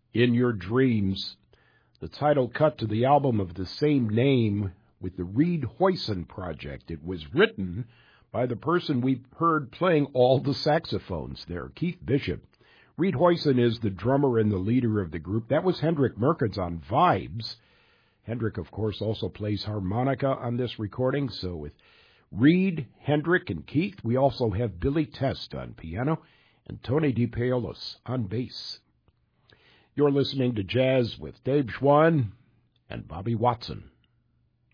In Your Dreams, the title cut to the album of the same name with the Reed Hoyson Project. It was written by the person we've heard playing all the saxophones there, Keith Bishop. Reed Hoyson is the drummer and the leader of the group. That was Hendrik Merkens on vibes. Hendrik, of course, also plays harmonica on this recording. So with Reed, Hendrik, and Keith, we also have Billy Test on piano and Tony DePaolis on bass. You're listening to Jazz with Dave Schwann and Bobby Watson.